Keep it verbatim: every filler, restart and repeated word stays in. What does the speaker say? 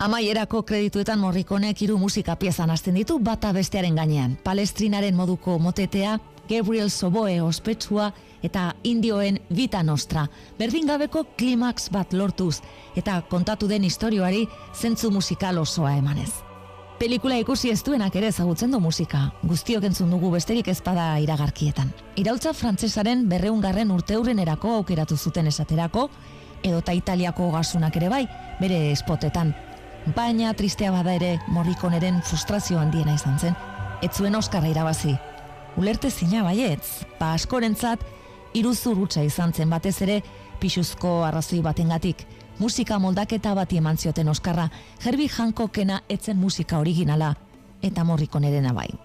Amaierako kredituetan Morriconek hiru musika piezan hasten ditu bata bestearen gainean. Palestrinaren moduko motetea, Gabriel Soboe ospetsua eta indioen Vita Nostra. Berdingabeko klimaks bat lortuz eta kontatu den istorioari zentzu musikal osoa emanez. Pelikula ikusi ez duenak ere ezagutzen du musika. Guztiok entzun dugu besterik ezpada iragarkietan. Iraultza frantsesaren berreungarren urteurrenerako aukeratu zuten esaterako, edota Italiako gasunak ere bai, bere espotetan. Baina tristea bada ere Morriconeren frustrazio handiena izan zen. Ez zuen Oskarra irabazi. Ulertezina baietz, ba askorentzat iruzur hutsa izan zen batez ere pixuzko arrazoi batengatik. Musika moldaketa bati eman zioten Oskarra, Herbie Hancockena etzen musika originala eta Morriconerena bai.